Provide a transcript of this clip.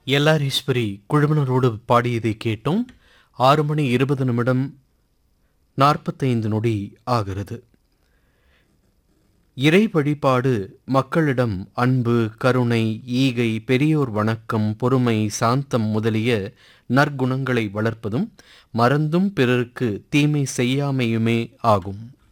எல்லாரீஸ்வரி குழுவினரோடு பாடியதை கேட்டோம். 6:20 ஆகிறது. இறை வழிபாடு மக்களிடம் அன்பு, கருணை, ஈகை, பெரியோர் வணக்கம், பொறுமை, சாந்தம் முதலிய நற்குணங்களை வளர்ப்பதும் மறந்தும் பிறருக்கு தீமை செய்யாமையுமே ஆகும்.